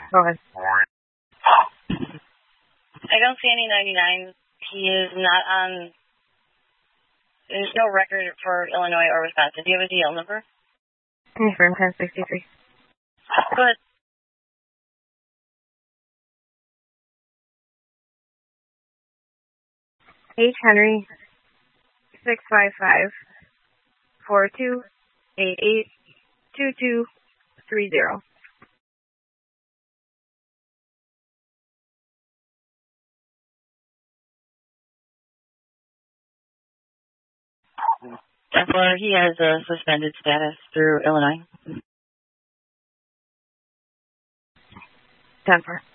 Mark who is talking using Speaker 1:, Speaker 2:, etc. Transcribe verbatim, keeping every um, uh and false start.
Speaker 1: Go ahead.
Speaker 2: I don't see any ninety-nines. He is not on. There's no record for Illinois or Wisconsin. Do you have a D L number?
Speaker 1: Confirm ten sixty-three.
Speaker 2: Good.
Speaker 1: H. Henry, six five five, four two eight eight, two two three zero.
Speaker 2: Therefore, he has a suspended status through Illinois.
Speaker 1: ten four.